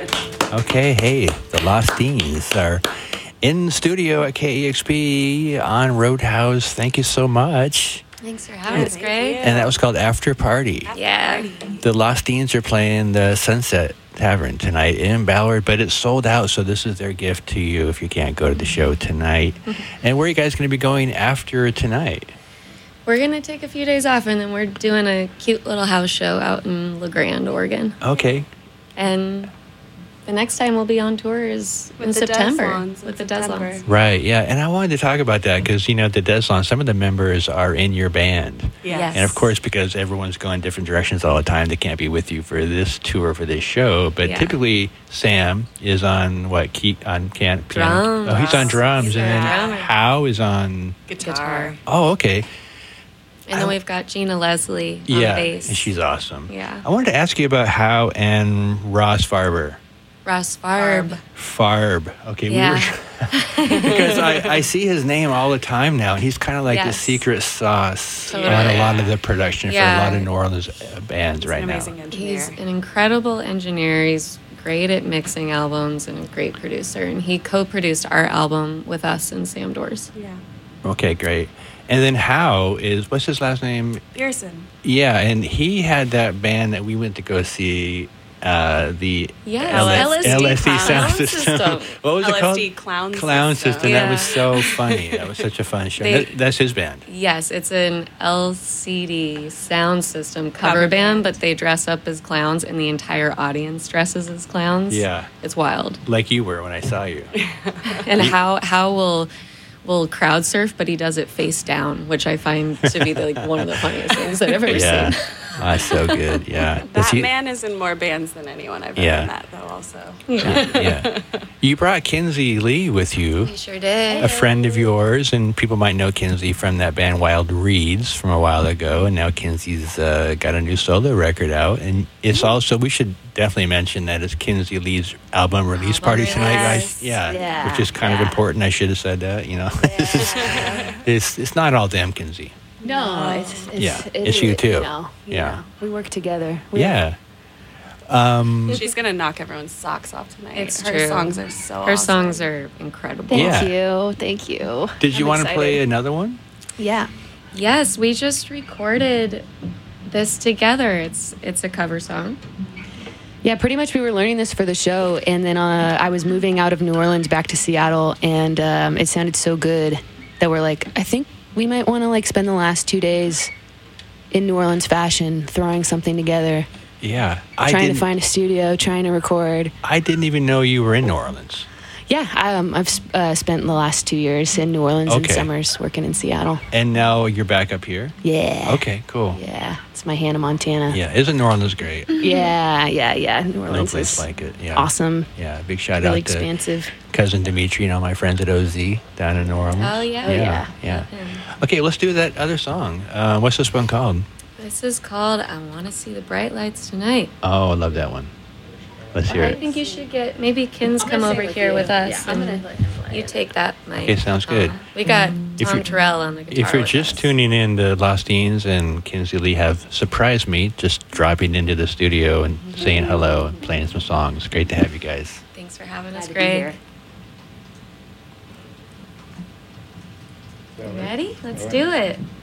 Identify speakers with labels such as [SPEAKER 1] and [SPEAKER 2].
[SPEAKER 1] Okay, hey, the Lost Deans are in the studio at KEXP on Roadhouse. Thank you so much.
[SPEAKER 2] Thanks for having us, Greg.
[SPEAKER 1] And that was called After Party.
[SPEAKER 2] Yeah.
[SPEAKER 1] The Lost Deans are playing the Sunset Tavern tonight in Ballard, but it's sold out, so this is their gift to you if you can't go to the show tonight. And where are you guys going to be going after tonight?
[SPEAKER 2] We're going to take a few days off, and then we're doing a cute little house show out in La Grande, Oregon.
[SPEAKER 1] Okay.
[SPEAKER 2] And the next time we'll be on tour is in September with the Deslons.
[SPEAKER 1] Right, yeah. And I wanted to talk about that because, you know, the Deslons, some of the members are in your band.
[SPEAKER 2] Yes.
[SPEAKER 1] And, of course, because everyone's going different directions all the time, they can't be with you for this tour, for this show. But typically, Sam is on, piano?
[SPEAKER 2] Drums.
[SPEAKER 1] Oh, he's on drums.
[SPEAKER 2] He's
[SPEAKER 1] and then
[SPEAKER 2] drummer.
[SPEAKER 1] Hao is on...
[SPEAKER 2] Guitar.
[SPEAKER 1] Oh, okay.
[SPEAKER 2] And then we've got Gina Leslie on bass.
[SPEAKER 1] And she's awesome.
[SPEAKER 2] Yeah.
[SPEAKER 1] I wanted to ask you about Hao and Ross Farber.
[SPEAKER 2] Ross Farb.
[SPEAKER 1] Farb. Okay.
[SPEAKER 2] Yeah.
[SPEAKER 1] Because I see his name all the time now, and he's kind of like the secret sauce on a lot of the production for a lot of New Orleans bands right now.
[SPEAKER 2] He's an incredible engineer. He's great at mixing albums and a great producer. And he co-produced our album with us and Sam Doors.
[SPEAKER 3] Yeah.
[SPEAKER 1] Okay, great. And then Hao is, what's his last name?
[SPEAKER 3] Pearson.
[SPEAKER 1] Yeah, and he had that band that we went to go see. The LSD Sound System. What was it called?
[SPEAKER 3] LSD
[SPEAKER 1] Clown System.
[SPEAKER 2] Yeah.
[SPEAKER 1] That was so funny. That was such a fun show. That's his band.
[SPEAKER 2] Yes, it's an LCD Sound System cover band, but they dress up as clowns, and the entire audience dresses as clowns.
[SPEAKER 1] Yeah.
[SPEAKER 2] It's wild.
[SPEAKER 1] Like you were when I saw you.
[SPEAKER 2] And how will crowd surf, but he does it face down, which I find to be one of the funniest things I've ever seen.
[SPEAKER 1] That's so good. Yeah.
[SPEAKER 3] That man is in more bands than anyone I've ever met, though, also.
[SPEAKER 1] Yeah. You brought Kinsey Lee with you.
[SPEAKER 2] I sure did.
[SPEAKER 1] A friend of yours, and people might know Kinsey from that band Wild Reeds from a while ago, and now Kinsey's got a new solo record out, and it's also, we should definitely mention that it's Kinsey Lee's album release party tonight, guys. Yeah, which is kind of important. I should have said that, you know. It's not all them, Kinsey.
[SPEAKER 4] No,
[SPEAKER 1] it's you too.
[SPEAKER 4] You know, we work together.
[SPEAKER 3] She's gonna knock everyone's socks off tonight.
[SPEAKER 2] It's
[SPEAKER 3] Her
[SPEAKER 2] true.
[SPEAKER 3] songs are so
[SPEAKER 2] Her
[SPEAKER 3] awesome.
[SPEAKER 2] songs are incredible.
[SPEAKER 4] Thank you.
[SPEAKER 1] Did you want to play another one?
[SPEAKER 4] Yeah.
[SPEAKER 2] Yes, we just recorded this together. It's a cover song.
[SPEAKER 4] Yeah, pretty much we were learning this for the show, and then I was moving out of New Orleans back to Seattle, and it sounded so good that we're like, I think we might want to spend the last 2 days in New Orleans fashion, throwing something together.
[SPEAKER 1] Yeah.
[SPEAKER 4] Trying to find a studio, trying to record.
[SPEAKER 1] I didn't even know you were in New Orleans.
[SPEAKER 4] Yeah, I've spent the last 2 years in New Orleans and summers working in Seattle.
[SPEAKER 1] And now you're back up here?
[SPEAKER 4] Yeah.
[SPEAKER 1] Okay, cool.
[SPEAKER 4] Yeah, it's my Hannah, Montana.
[SPEAKER 1] Yeah, isn't New Orleans great?
[SPEAKER 4] Yeah. New Orleans
[SPEAKER 1] No place
[SPEAKER 4] is
[SPEAKER 1] like it. Yeah.
[SPEAKER 4] awesome.
[SPEAKER 1] Yeah, big shout
[SPEAKER 4] Really
[SPEAKER 1] out to
[SPEAKER 4] expansive.
[SPEAKER 1] cousin Dimitri and all my friends at OZ down in New Orleans.
[SPEAKER 2] Oh, yeah.
[SPEAKER 1] Yeah. Okay, let's do that other song. What's this one called?
[SPEAKER 2] This is called I Want to See the Bright Lights Tonight.
[SPEAKER 1] Oh, I love that one. Let's hear it.
[SPEAKER 2] I think you should get, maybe Kins come over here with us.
[SPEAKER 4] Yeah, I'm going to
[SPEAKER 2] you take that mic.
[SPEAKER 1] Okay, sounds good.
[SPEAKER 2] We got Tom Terrell on the guitar.
[SPEAKER 1] If you're
[SPEAKER 2] with
[SPEAKER 1] just
[SPEAKER 2] us.
[SPEAKER 1] tuning in, the Lost Deans and Kinsey Lee have surprised me just dropping into the studio and saying hello and playing some songs. Great to have you guys.
[SPEAKER 2] Thanks for having us,
[SPEAKER 4] to be
[SPEAKER 2] Greg.
[SPEAKER 4] here.
[SPEAKER 2] You ready? Let's do it.